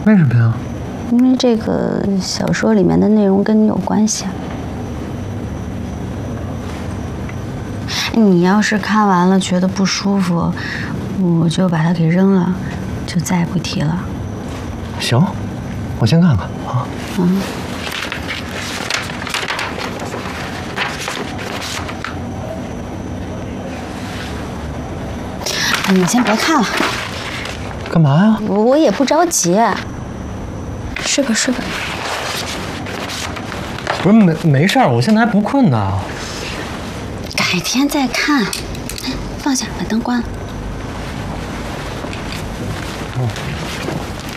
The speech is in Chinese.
为什么呀？ 因为这个小说里面的内容跟你有关系啊。你要是看完了觉得不舒服，我就把它给扔了，就再也不提了。 行，我先看看啊。 嗯。你先别看了。 干嘛呀？ 我也不着急。睡吧睡吧。 不是没事儿，我现在还不困呢。 改天再看。哎，放下，把灯关了。